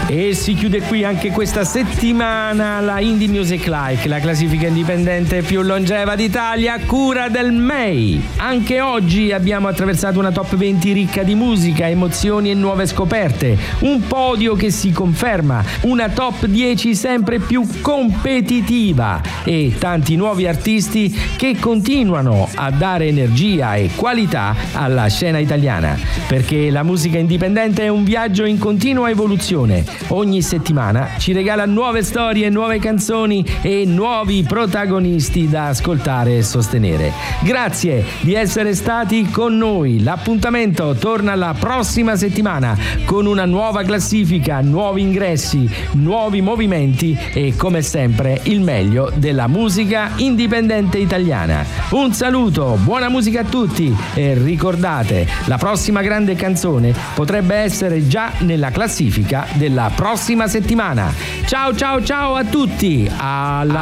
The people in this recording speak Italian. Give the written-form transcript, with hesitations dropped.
E si chiude qui anche questa settimana la Indie Music Like, la classifica indipendente più longeva d'Italia a cura del MEI. Anche oggi abbiamo attraversato una top 20 ricca di musica, emozioni e nuove scoperte, un podio che si conferma, una top 10 sempre più competitiva e tanti nuovi artisti che continuano a dare energia e qualità alla scena italiana, perché la musica indipendente è un viaggio in continua evoluzione. Ogni settimana ci regala nuove storie, nuove canzoni e nuovi protagonisti da ascoltare e sostenere. Grazie di essere stati con noi. L'appuntamento torna la prossima settimana con una nuova classifica, nuovi ingressi, nuovi movimenti e come sempre il meglio della musica indipendente italiana. Un saluto, buona musica a tutti e ricordate, la prossima grande canzone potrebbe essere già nella classifica della prossima settimana. Ciao ciao ciao a tutti, alla